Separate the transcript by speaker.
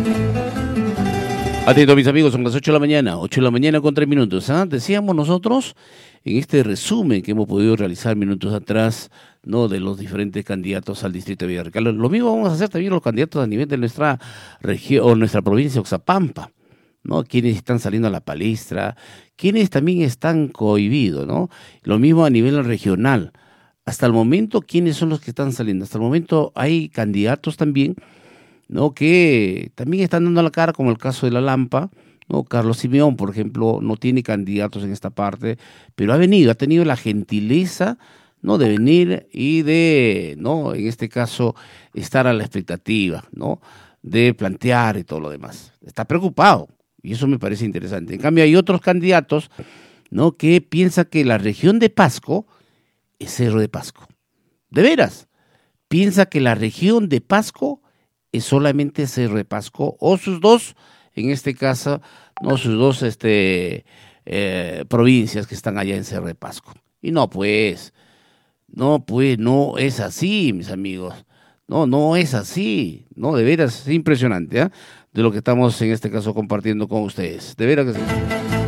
Speaker 1: Atento, mis amigos, son las 8 de la mañana, 8 de la mañana con 3 minutos. Decíamos nosotros, en este resumen que hemos podido realizar minutos atrás, ¿no?, de los diferentes candidatos al distrito de Villarreal. Lo mismo vamos a hacer también los candidatos a nivel de nuestra región o nuestra provincia de Oxapampa, ¿no? Quienes están saliendo a la palestra, quienes también están cohibidos, ¿no? Lo mismo a nivel regional. Hasta el momento, ¿quiénes son los que están saliendo? Hasta el momento hay candidatos también, ¿no?, que también están dando la cara, como el caso de la Lampa, ¿no? Carlos Simeón, por ejemplo, no tiene candidatos en esta parte, pero ha tenido la gentileza, ¿no?, de venir y de, ¿no?, en este caso, estar a la expectativa, ¿no?, de plantear y todo lo demás. Está preocupado, y eso me parece interesante. En cambio, hay otros candidatos, ¿no?, que piensan que la región de Pasco es Cerro de Pasco. De veras, piensa que la región de Pasco es solamente Cerro de Pasco, o sus dos, en este caso, no, sus dos provincias que están allá en Cerro de Pasco. Y no es así, mis amigos. No es así. No, de veras, es impresionante, ¿eh?, de lo que estamos en este caso compartiendo con ustedes. De veras que sí.